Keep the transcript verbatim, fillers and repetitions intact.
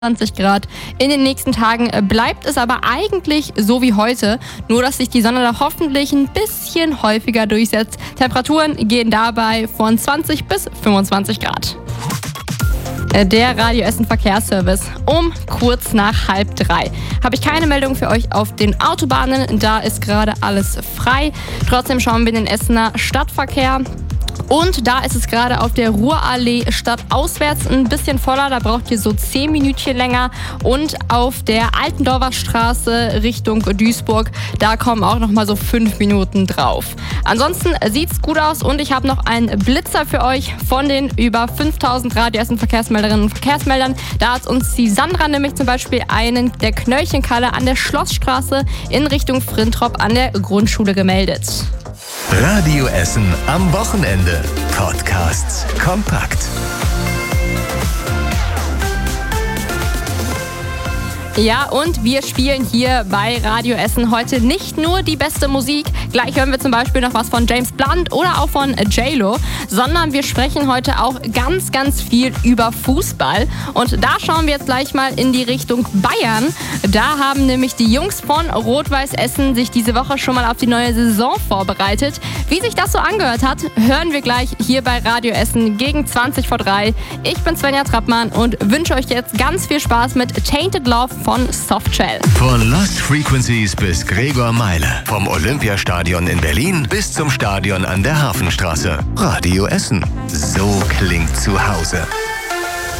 zwanzig Grad. In den nächsten Tagen bleibt es aber eigentlich so wie heute, nur dass sich die Sonne da hoffentlich ein bisschen häufiger durchsetzt. Temperaturen gehen dabei von zwanzig bis fünfundzwanzig Grad. Der Radio Essen Verkehrsservice um kurz nach halb drei. Habe ich keine Meldung für euch auf den Autobahnen, da ist gerade alles frei. Trotzdem schauen wir in den Essener Stadtverkehr. Und da ist es gerade auf der Ruhrallee stadtauswärts ein bisschen voller, da braucht ihr so zehn Minütchen länger. Und auf der Altendorfer Straße Richtung Duisburg, da kommen auch nochmal so fünf Minuten drauf. Ansonsten sieht's gut aus und ich habe noch einen Blitzer für euch von den über fünftausend Radio Essen Verkehrsmelderinnen und Verkehrsmeldern. Da hat uns die Sandra nämlich zum Beispiel einen der Knöllchenkalle an der Schlossstraße in Richtung Frintrop an der Grundschule gemeldet. Radio Essen am Wochenende. Podcasts kompakt. Ja, und wir spielen hier bei Radio Essen heute nicht nur die beste Musik. Gleich hören wir zum Beispiel noch was von James Blunt oder auch von J-Lo, sondern wir sprechen heute auch ganz, ganz viel über Fußball. Und da schauen wir jetzt gleich mal in die Richtung Bayern. Da haben nämlich die Jungs von Rot-Weiß Essen sich diese Woche schon mal auf die neue Saison vorbereitet. Wie sich das so angehört hat, hören wir gleich hier bei Radio Essen gegen zwanzig vor drei. Ich bin Svenja Trappmann und wünsche euch jetzt ganz viel Spaß mit Tainted Love von Softshell. Von Lost Frequencies bis Gregor Meile. Vom Olympiastadion in Berlin bis zum Stadion an der Hafenstraße. Radio Essen. So klingt zu Hause.